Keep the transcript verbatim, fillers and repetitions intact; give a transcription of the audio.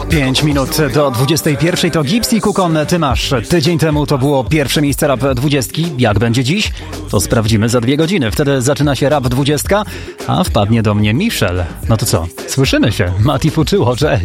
pięć minut do dwudziestej pierwszej to Gipsy Kukon, Ty masz. Tydzień temu to było pierwsze miejsce Rap dwudziestki. Jak będzie dziś? To sprawdzimy za dwie godziny. Wtedy zaczyna się Rap dwudziestka, a wpadnie do mnie Michel. No to co? Słyszymy się. Mati Fuczyło, cześć.